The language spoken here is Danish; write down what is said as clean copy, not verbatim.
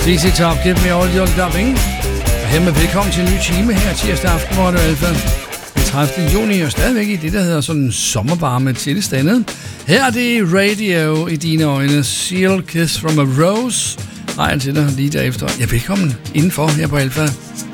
DC Top, Give Me All Your Loving. Og hermed velkommen til en ny time her tirsdag aften, hvor det er alfa. Den 30. juni og stadigvæk i det, der hedder sådan en sommervarme tilstande. Her er det Radio i dine øjne. Seal Kiss from a Rose. Ej, til dig lige derefter. Ja, velkommen indenfor her på Alfa.